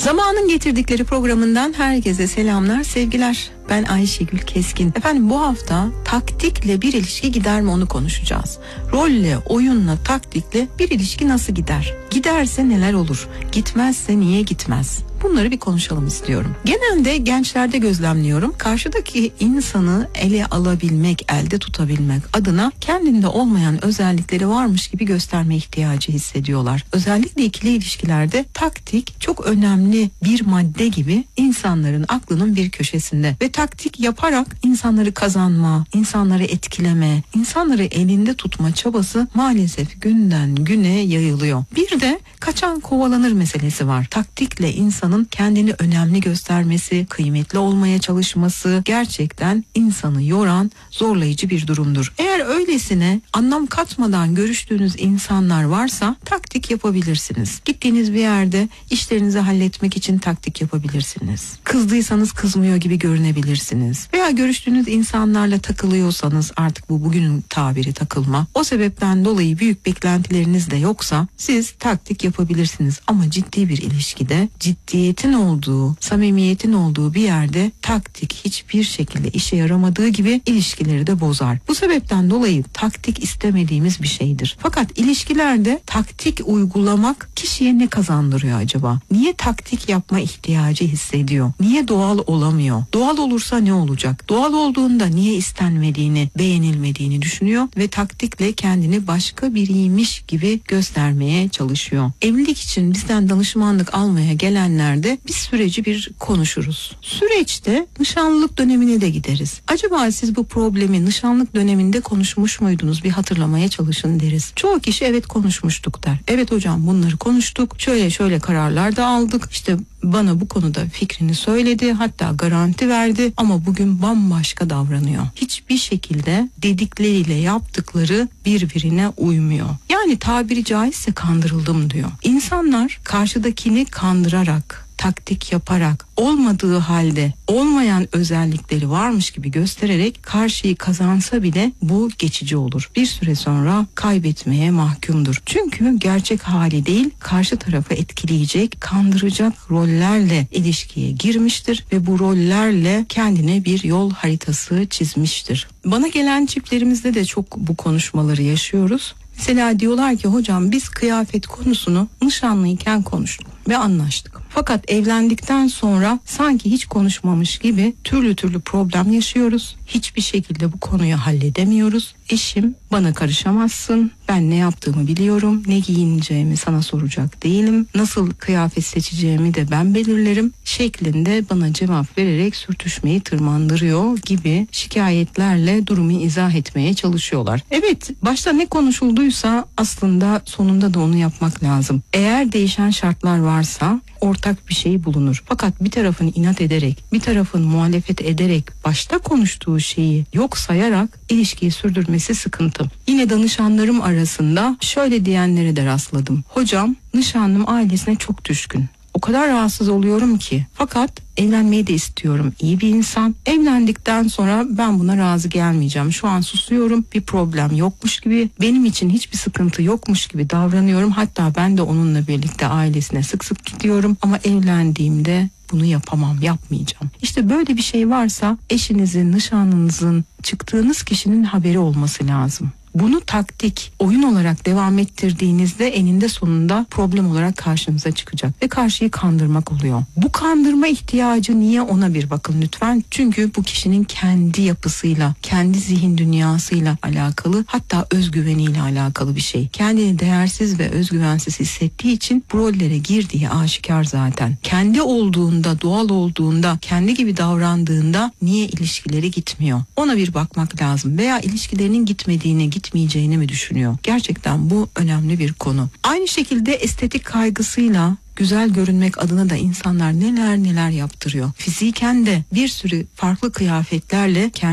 Zamanın Getirdikleri programından herkese selamlar, sevgiler. Ben Ayşegül Keskin. Efendim, bu hafta taktikle bir ilişki gider mi onu konuşacağız. Rolle, oyunla, taktikle bir ilişki nasıl gider? Giderse neler olur? Gitmezse niye gitmez? Bunları bir konuşalım istiyorum. Genelde gençlerde gözlemliyorum. Karşıdaki insanı ele alabilmek, elde tutabilmek adına kendinde olmayan özellikleri varmış gibi gösterme ihtiyacı hissediyorlar. Özellikle ikili ilişkilerde taktik çok önemli bir madde gibi insanların aklının bir köşesinde ve taktik yaparak insanları kazanma, insanları etkileme, insanları elinde tutma çabası maalesef günden güne yayılıyor. Bir de kaçan kovalanır meselesi var. Taktikle insanın kendini önemli göstermesi, kıymetli olmaya çalışması gerçekten insanı yoran, zorlayıcı bir durumdur. Eğer öylesine anlam katmadan görüştüğünüz insanlar varsa taktik yapabilirsiniz. Gittiğiniz bir yerde işlerinizi halletmek için taktik yapabilirsiniz. Kızdıysanız kızmıyor gibi görünebilirsiniz. Veya görüştüğünüz insanlarla takılıyorsanız, artık bu bugünün tabiri takılma, o sebepten dolayı büyük beklentileriniz de yoksa siz taktik yapabilirsiniz. Ama ciddi bir ilişkide, ciddiyetin olduğu, samimiyetin olduğu bir yerde taktik hiçbir şekilde işe yaramadığı gibi ilişkileri de bozar. Bu sebepten dolayı taktik istemediğimiz bir şeydir. Fakat ilişkilerde taktik uygulamak kişiye ne kazandırıyor acaba? Niye taktik yapma ihtiyacı hissediyor? Niye doğal olamıyor? Doğal olursa ne olacak? Doğal olduğunda niye istenmediğini, beğenilmediğini düşünüyor ve taktikle kendini başka biriymiş gibi göstermeye çalışıyor. Evlilik için bizden danışmanlık almaya gelenlerde biz süreci bir konuşuruz. Süreçte nişanlılık dönemine de gideriz. Acaba siz bu problemi nişanlık döneminde konuşmuş muydunuz? Bir hatırlamaya çalışın deriz. Çoğu kişi evet konuşmuştuk der. Evet hocam, bunları konuştuk. Şöyle kararlar da aldık. İşte bana bu konuda fikrini söyledi. Hatta garanti verdi ama bugün bambaşka davranıyor. Hiçbir şekilde dedikleriyle yaptıkları birbirine uymuyor. Yani tabiri caizse kandırıldım diyor. İnsanlar karşıdakini kandırarak, taktik yaparak, olmadığı halde olmayan özellikleri varmış gibi göstererek karşıyı kazansa bile bu geçici olur. Bir süre sonra kaybetmeye mahkumdur. Çünkü gerçek hali değil, karşı tarafı etkileyecek, kandıracak rollerle ilişkiye girmiştir ve bu rollerle kendine bir yol haritası çizmiştir. Bana gelen çiftlerimizde de çok bu konuşmaları yaşıyoruz. Mesela diyorlar ki hocam, biz kıyafet konusunu nişanlıyken konuştuk ve anlaştık. Fakat evlendikten sonra sanki hiç konuşmamış gibi türlü problem yaşıyoruz. Hiçbir şekilde bu konuyu halledemiyoruz. Eşim, bana karışamazsın, ben ne yaptığımı biliyorum, ne giyineceğimi sana soracak değilim, nasıl kıyafet seçeceğimi de ben belirlerim şeklinde bana cevap vererek sürtüşmeyi tırmandırıyor gibi şikayetlerle durumu izah etmeye çalışıyorlar. Evet, başta ne konuşulduysa aslında sonunda da onu yapmak lazım. Eğer değişen şartlar varsa ortak bir şey bulunur. Fakat bir tarafın inat ederek, bir tarafın muhalefet ederek, başta konuştuğu şeyi yok sayarak ilişkiyi sürdürmesi sıkıntı. Yine danışanlarım arasında şöyle diyenlere de rastladım. Hocam, nişanlım ailesine çok düşkün. O kadar rahatsız oluyorum ki. Fakat evlenmeyi de istiyorum. İyi bir insan. Evlendikten sonra ben buna razı gelmeyeceğim. Şu an susuyorum. Bir problem yokmuş gibi. Benim için hiçbir sıkıntı yokmuş gibi davranıyorum. Hatta ben de onunla birlikte ailesine sık sık gidiyorum. Ama evlendiğimde bunu yapamam, yapmayacağım. İşte böyle bir şey varsa eşinizin, nişanlınızın, çıktığınız kişinin haberi olması lazım. Bunu taktik, oyun olarak devam ettirdiğinizde eninde sonunda problem olarak karşınıza çıkacak ve karşıyı kandırmak oluyor. Bu kandırma ihtiyacı niye, ona bir bakın lütfen. Çünkü bu kişinin kendi yapısıyla, kendi zihin dünyasıyla alakalı, hatta özgüveniyle alakalı bir şey. Kendini değersiz ve özgüvensiz hissettiği için bu rollere girdiği aşikar zaten. Kendi olduğunda, doğal olduğunda, kendi gibi davrandığında niye ilişkileri gitmiyor? Ona bir bakmak lazım. Veya ilişkilerinin gitmeyeceğini mi düşünüyor? Gerçekten bu önemli bir konu. Aynı şekilde estetik kaygısıyla güzel görünmek adına da insanlar neler yaptırıyor. Fiziken de bir sürü farklı kıyafetlerle